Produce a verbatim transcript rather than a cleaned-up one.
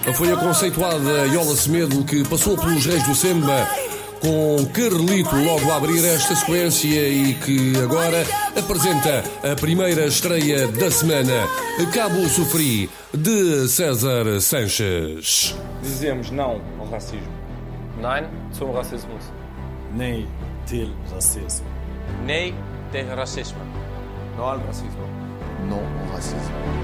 Foi a conceituada Yola Semedo que passou pelos Reis do Semba com Carlito logo a abrir esta sequência e que agora apresenta a primeira estreia da semana, Cabo Sofri, de César Sanches. Dizemos não ao racismo. Nein zum Rassismus. Nej till rasism. Nee tegen racisme. Não ao racismo. Não ao racismo.